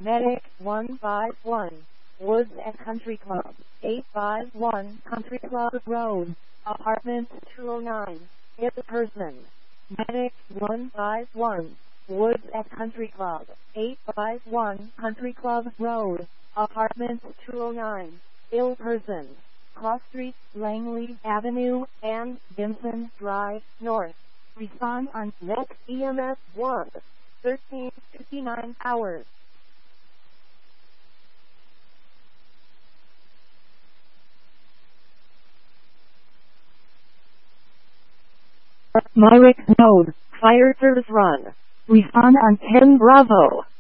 Medic 151, Woods and Country Club, 851 Country Club Road, Apartment 209, if the person. Medic 151, Woods and Country Club, 851 Country Club Road, Apartment 209, ill person. Cross Street, Langley Avenue, and Vincent Drive, North. Respond on next EMS 1, 13:59 hours. Myrick Node, Fire Service Run. Respond on 10 Bravo.